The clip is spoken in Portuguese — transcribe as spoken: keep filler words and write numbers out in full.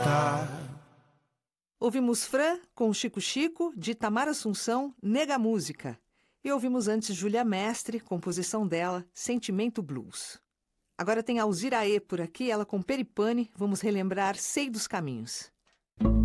Ouvimos Fran com Chico Chico, de Itamar Assunção, Nega Música. E ouvimos antes Júlia Mestre, composição dela, Sentimento Blues. Agora tem Alzira E por aqui, ela com Peripane, vamos relembrar Sei dos Caminhos.